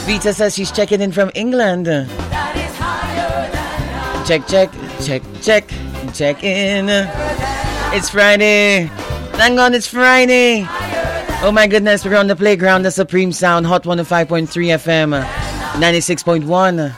Vita says she's checking in from England. Check, check, check, check, check in. It's Friday. Thank God it's Friday. Oh my goodness, we're on the playground. The Supreme Sound, Hot 105.3 FM, 96.1.